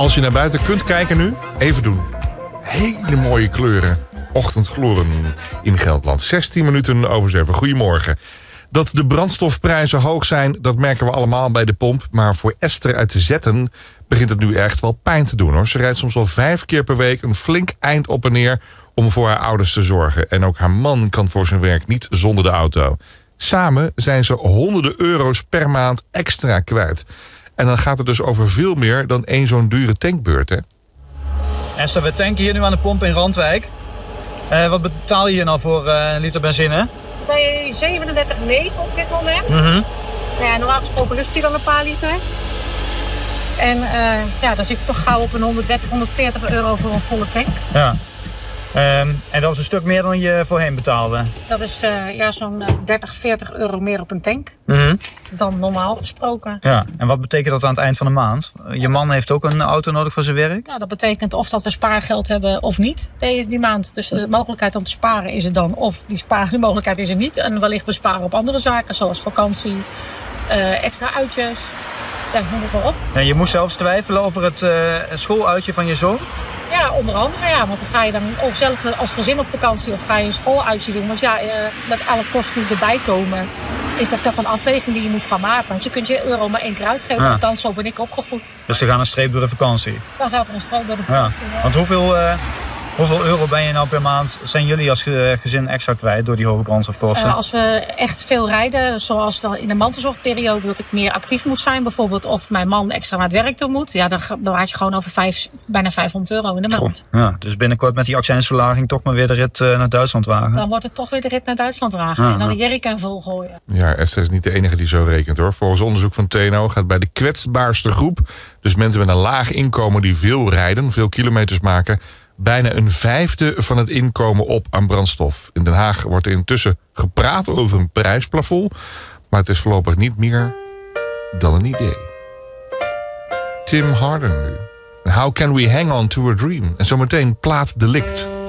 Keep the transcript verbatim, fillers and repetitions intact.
Als je naar buiten kunt kijken nu, even doen. Hele mooie kleuren. Ochtendgloren in Gelderland. zestien minuten over zeven. Goedemorgen. Dat de brandstofprijzen hoog zijn, dat merken we allemaal bij de pomp. Maar voor Esther uit de Zetten begint het nu echt wel pijn te doen, hoor. Ze rijdt soms wel vijf keer per week een flink eind op en neer om voor haar ouders te zorgen. En ook haar man kan voor zijn werk niet zonder de auto. Samen zijn ze honderden euro's per maand extra kwijt. En dan gaat het dus over veel meer dan één zo'n dure tankbeurt, hè? Esther, we tanken hier nu aan de pomp in Randwijk. Uh, wat betaal je hier nou voor uh, een liter benzine? twee zevenendertig negen op dit moment. Mm-hmm. Ja, normaal gesproken lust hij dan een paar liter. En uh, ja, dan zit ik toch gauw op een honderddertig, honderdveertig euro voor een volle tank. Ja. Um, en dat is een stuk meer dan je voorheen betaalde? Dat is uh, ja, zo'n uh, dertig, veertig euro meer op een tank. Mm-hmm. Dan normaal gesproken. Ja, en wat betekent dat aan het eind van de maand? Je man heeft ook een auto nodig voor zijn werk? Ja, dat betekent of dat we spaargeld hebben of niet die, die maand. Dus de mogelijkheid om te sparen is er dan. Of die, spaar, die mogelijkheid is er niet. En wellicht besparen op andere zaken zoals vakantie, uh, extra uitjes. Ja, noem het maar op. Ja, je moest zelfs twijfelen over het uh, schooluitje van je zoon? Ja, onder andere. Ja, want dan ga je dan ook zelf met, als gezin op vakantie of ga je een schooluitje doen. Want ja, uh, met alle kosten die erbij komen, is dat toch een afweging die je moet gaan maken. Want je kunt je euro maar één keer uitgeven. Ja. Althans, zo ben ik opgevoed. Dus er gaat een streep door de vakantie? Dan gaat er een streep door de vakantie. Ja. Ja. Want hoeveel, uh, hoeveel euro ben je nou per maand, zijn jullie als gezin extra kwijt door die hoge brandstofkosten? Uh, als we echt veel rijden, zoals dan in de mantelzorgperiode, dat ik meer actief moet zijn bijvoorbeeld, of mijn man extra naar het werk toe moet, ja, dan, dan waard je gewoon over vijf, bijna vijfhonderd euro in de maand. Ja, dus binnenkort met die accijnsverlaging toch maar weer de rit uh, naar Duitsland wagen? Dan wordt het toch weer de rit naar Duitsland wagen ja, en dan ja. de jerrycan volgooien. Ja, Esther is niet de enige die zo rekent, hoor. Volgens onderzoek van T N O gaat bij de kwetsbaarste groep, dus mensen met een laag inkomen die veel rijden, veel kilometers maken, bijna een vijfde van het inkomen op aan brandstof. In Den Haag wordt er intussen gepraat over een prijsplafond, maar het is voorlopig niet meer dan een idee. Tim Harden nu. How can we hang on to a dream? En zometeen Plaat Delict.